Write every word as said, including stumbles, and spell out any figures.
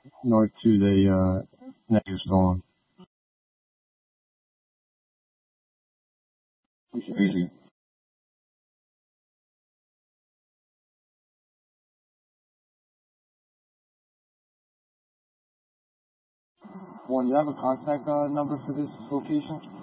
north to the uh, negative zone. Easy. One, do you have a contact uh, number for this location?